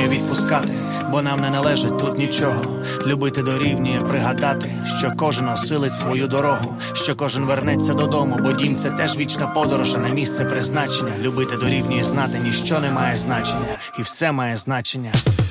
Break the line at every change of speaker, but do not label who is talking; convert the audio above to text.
дорівнює відпускати, бо нам не належить тут нічого. Любити дорівнює пригадати, що кожен осилить свою дорогу, що кожен вернеться додому, бо дім — це теж вічна подорож, а не місце призначення. Любити дорівнює знати, ніщо не має значення, і все має значення.